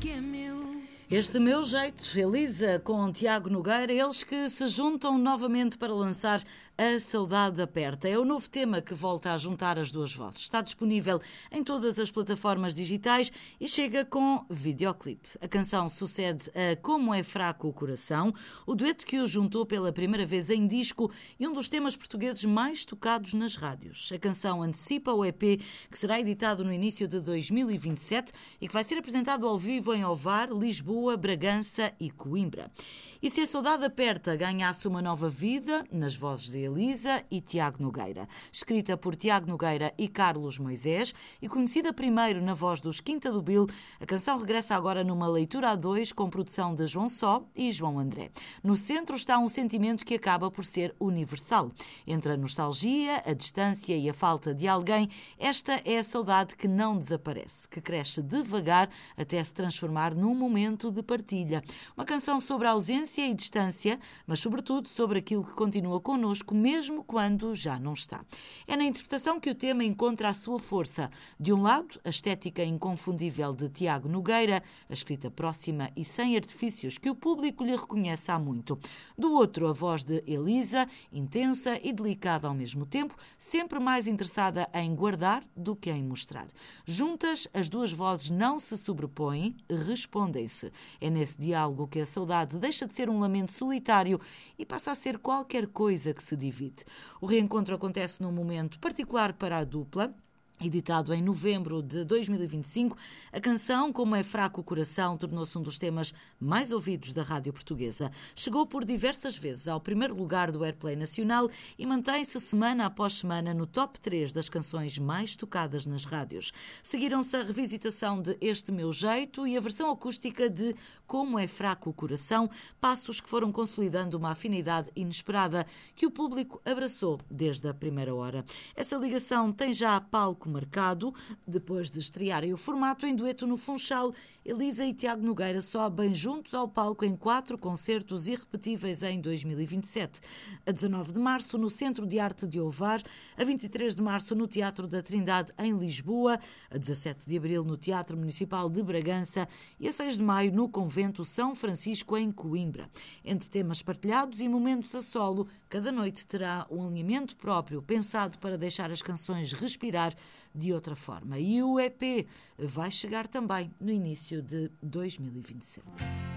que é meu. Este meu jeito, Elisa com Tiago Nogueira, eles que se juntam novamente para lançar A Saudade Aperta. É o novo tema que volta a juntar as duas vozes. Está disponível em todas as plataformas digitais e chega com videoclipe. A canção sucede a Como é Fraco o Coração, o dueto que os juntou pela primeira vez em disco e um dos temas portugueses mais tocados nas rádios. A canção antecipa o EP que será editado no início de 2027 e que vai ser apresentado ao vivo em Ovar, Lisboa, Bragança e Coimbra. E se A Saudade Aperta ganhasse uma nova vida, nas vozes de Elisa e Tiago Nogueira. Escrita por Tiago Nogueira e Carlos Moisés e conhecida primeiro na voz dos Quinta do Bill, a canção regressa agora numa leitura a dois com produção de João Só e João André. No centro está um sentimento que acaba por ser universal. Entre a nostalgia, a distância e a falta de alguém, esta é a saudade que não desaparece, que cresce devagar até se transformar num momento de partilha. Uma canção sobre a ausência e distância, mas sobretudo sobre aquilo que continua connosco, mesmo quando já não está. É na interpretação que o tema encontra a sua força. De um lado, a estética inconfundível de Tiago Nogueira, a escrita próxima e sem artifícios que o público lhe reconhece há muito. Do outro, a voz de Elisa, intensa e delicada ao mesmo tempo, sempre mais interessada em guardar do que em mostrar. Juntas, as duas vozes não se sobrepõem, respondem-se. É nesse diálogo que a saudade deixa de ser um lamento solitário e passa a ser qualquer coisa que se divide. O reencontro acontece num momento particular para a dupla. Editado em novembro de 2025, a canção Como é Fraco o Coração tornou-se um dos temas mais ouvidos da rádio portuguesa. Chegou por diversas vezes ao primeiro lugar do Airplay nacional e mantém-se semana após semana no top 3 das canções mais tocadas nas rádios. Seguiram-se a revisitação de Este Meu Jeito e a versão acústica de Como é Fraco o Coração, passos que foram consolidando uma afinidade inesperada que o público abraçou desde a primeira hora. Essa ligação tem já palco marcado. Depois de estrearem o formato em dueto no Funchal, Elisa e Tiago Nogueira sobem juntos ao palco em 4 concertos irrepetíveis em 2027. A 19 de março no Centro de Arte de Ovar, a 23 de março no Teatro da Trindade em Lisboa, a 17 de abril no Teatro Municipal de Bragança e a 6 de maio no Convento São Francisco em Coimbra. Entre temas partilhados e momentos a solo, cada noite terá um alinhamento próprio pensado para deixar as canções respirar de outra forma. E o EP vai chegar também no início de 2027.